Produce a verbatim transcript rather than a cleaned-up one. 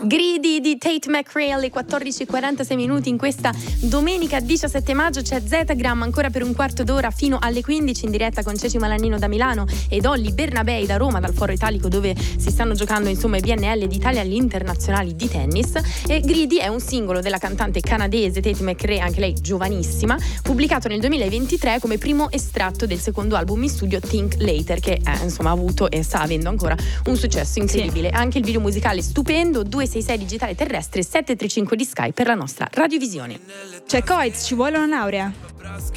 Greedy di Tate McRae alle quattordici e quarantasei minuti in questa domenica diciassette maggio. C'è Zetagram ancora per un quarto d'ora fino alle quindici in diretta con Ceci Malanino da Milano ed Olli Bernabei da Roma, dal Foro Italico, dove si stanno giocando insomma i B N L d'Italia agli internazionali di tennis. E Greedy è un singolo della cantante canadese Tate McRae, anche lei giovanissima, pubblicato nel duemilaventitré come primo estratto del secondo album in studio Think Later, che eh, insomma ha avuto e sta avendo ancora un successo incredibile. Sì. Anche il video musicale stupendo. Due sei sei digitale terrestre, sette tre cinque di Sky per la nostra radiovisione. C'è Coez, ci vuole una laurea.